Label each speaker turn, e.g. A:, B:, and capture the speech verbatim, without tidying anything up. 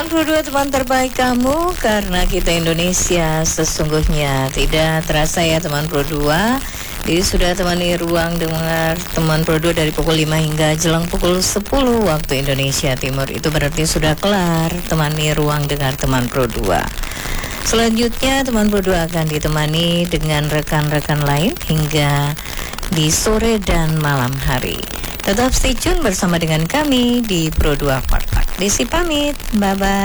A: Teman Pro dua, teman terbaik kamu, karena kita Indonesia sesungguhnya tidak terasa ya teman Pro dua. Jadi sudah temani ruang dengar teman Pro dua dari pukul lima hingga jelang pukul sepuluh waktu Indonesia Timur. Itu berarti sudah kelar temani ruang dengar teman Pro dua. Selanjutnya teman Pro dua akan ditemani dengan rekan-rekan lain hingga di sore dan malam hari. Tetap stay tune bersama dengan kami di Pro dua Partak. Desi pamit, bye-bye.